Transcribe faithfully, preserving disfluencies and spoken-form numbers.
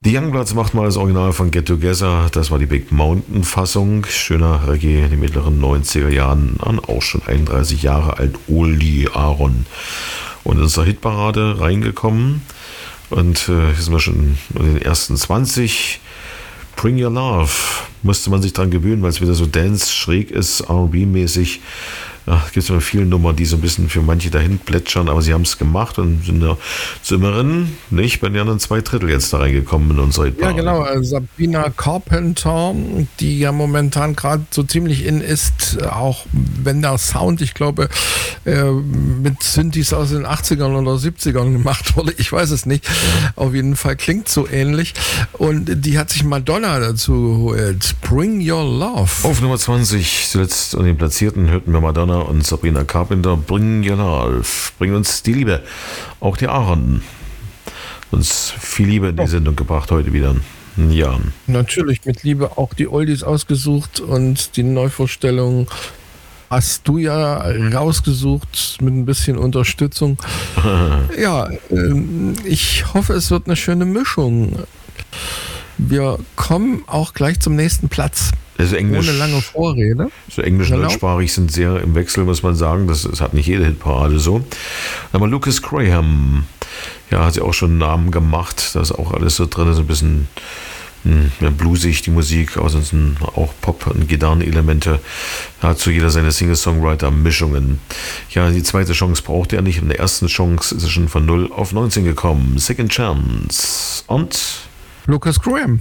Die Youngbloods macht mal das Original von Get Together. Das war die Big Mountain Fassung. Schöner Reggae in den mittleren neunziger Jahren. An auch schon einunddreißig Jahre alt. Oldie Aaron. Und in unsere Hitparade reingekommen. Und äh, hier sind wir schon in den ersten zwanzig. Bring Your Love. Musste man sich dran gewöhnen, weil es wieder so Dance schräg ist, R und B-mäßig. Ja, es gibt immer viele Nummern, die so ein bisschen für manche dahin plätschern, aber sie haben es gemacht und sind da immerhin nicht bei den anderen zwei Drittel jetzt da reingekommen in unsere Hitparade. Ja, genau. Also Sabrina Carpenter, die ja momentan gerade so ziemlich in ist, auch wenn der Sound, ich glaube, äh, mit Synthes aus den achtzigern oder siebzigern gemacht wurde. Ich weiß es nicht. Auf jeden Fall klingt so ähnlich. Und die hat sich Madonna dazu geholt. Bring Your Love. Auf Nummer zwanzig, zuletzt an den Platzierten, hörten wir Madonna und Sabrina Carpenter. Bring Your Love. Bring uns die Liebe. Auch die Aaron. Uns viel Liebe in die Sendung gebracht heute wieder. Ja. Natürlich mit Liebe auch die Oldies ausgesucht und die Neuvorstellung hast du ja rausgesucht mit ein bisschen Unterstützung. Ja, ich hoffe, es wird eine schöne Mischung. Wir kommen auch gleich zum nächsten Platz. Also Englisch, ohne lange Vorrede. So Englisch und Genau. deutschsprachig sind sehr im Wechsel, muss man sagen. Das, das hat nicht jede Hitparade so. Aber Lucas Graham, ja, hat sie auch schon einen Namen gemacht. Da ist auch alles so drin, so ein bisschen mh, bluesig, die Musik, ansonsten auch Pop- und Gitarrenelemente. Da hat zu jeder seine Singer-Songwriter-Mischungen. Ja, die zweite Chance braucht er nicht. In der ersten Chance ist er schon von null auf neunzehn gekommen. Second Chance. Und Lucas Graham.